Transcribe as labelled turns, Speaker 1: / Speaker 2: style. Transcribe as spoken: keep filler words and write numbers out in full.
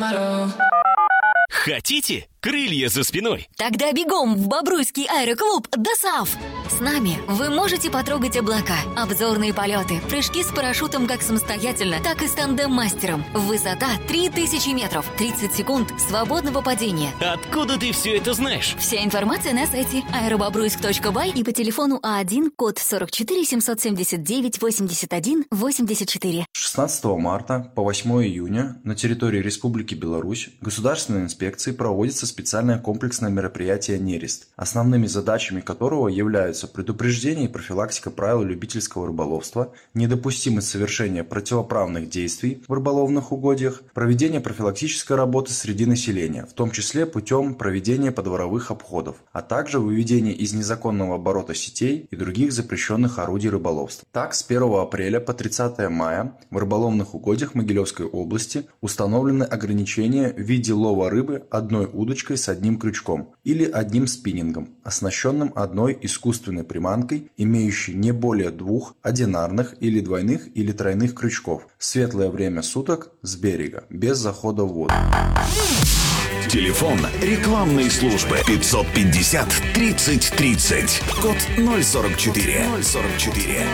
Speaker 1: Хотите крылья за спиной?
Speaker 2: Тогда бегом в Бобруйский аэроклуб ДОСААФ. С нами вы можете потрогать облака, обзорные полеты, прыжки с парашютом как самостоятельно, так и с тандем-мастером. Высота три тысячи метров, тридцать секунд свободного падения.
Speaker 1: Откуда ты все это знаешь?
Speaker 2: Вся информация на сайте аэробобруйск точка бай и по телефону А один, код сорок четыре семьсот семьдесят девять восемьдесят один восемьдесят четыре.
Speaker 3: шестнадцатого марта по восьмое июня на территории Республики Беларусь Государственной инспекцией проводится специальное комплексное мероприятие «Нерест», основными задачами которого являются предупреждение и профилактика правил любительского рыболовства, недопустимость совершения противоправных действий в рыболовных угодьях, проведение профилактической работы среди населения, в том числе путем проведения подворовых обходов, а также выведение из незаконного оборота сетей и других запрещенных орудий рыболовства. Так, с первого апреля по тридцатое мая в рыболовных угодьях Могилевской области установлены ограничения в виде лова рыбы одной удочкой с одним крючком или одним спиннингом, оснащенным одной искусственной приманкой, имеющей не более двух одинарных или двойных или тройных крючков, в светлое время суток с берега, без захода в воду.
Speaker 4: Телефон рекламной службы пятьсот пятьдесят тридцать тридцать, код ноль сорок четыре.